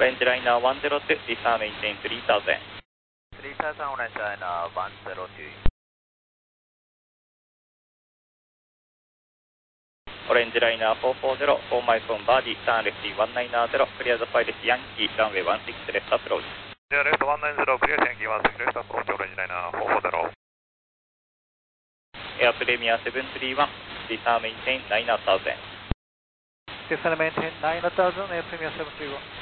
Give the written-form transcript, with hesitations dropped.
Orange Liner 102, disarm maintain 3000. 3000 Orange Liner 102. Orange Liner 440, 4 miles on Body, turn left 190, clear the pilot Yankee, runway 16 left approach. Clear left 190, clear Yankee 16 left approach, Orange Liner 440. Air Premier 731, disarm maintain 9000. Disarm maintain 9000, Air Premier 731.